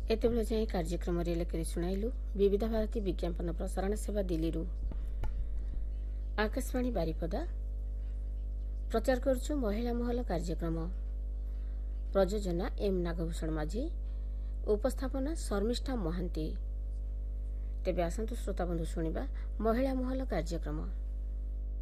एतेबेले जाए कार्यक्रम लेखि शुणाइलु विविध भारती विज्ञापन प्रसारण सेवा दिल्ली आकाशवाणी बारिपदा प्रचार करुछु महिला महल कार्यक्रम। प्रयोजना एम नागभूषण माझी, उपस्थापना शर्मिष्ठा महांती। तेबे आसंतु श्रोता बंधु शुणिबा महिला महल कार्यक्रम।